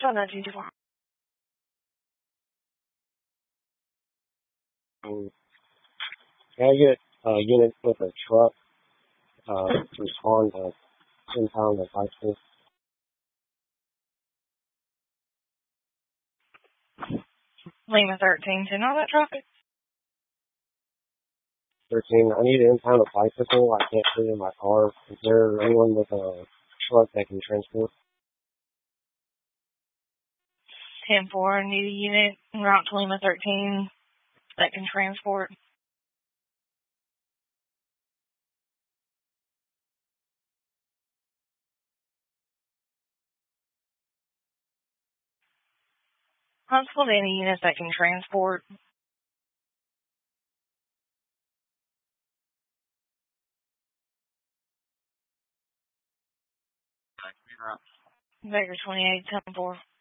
1924. Can I get a unit with a truck to respond to impound of bicycle? Lima 13, to all that traffic. 13, I need to impound a bicycle. I can't fit it in my car. Is there anyone with a truck that can transport? 10-4, need a unit en route to Lima 13 that can transport. Possible to any units that can transport. Baker 28, 10-4.